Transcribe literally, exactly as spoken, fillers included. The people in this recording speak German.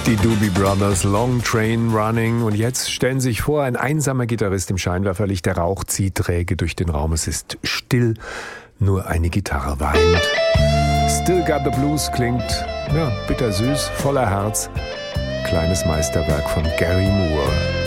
Die Doobie Brothers, Long Train Running. Und jetzt stellen Sie sich vor, ein einsamer Gitarrist im Scheinwerferlicht, der Rauch zieht träge durch den Raum. Es ist still, nur eine Gitarre weint. Still Got the Blues klingt, ja, bittersüß, voller Herz. Kleines Meisterwerk von Gary Moore.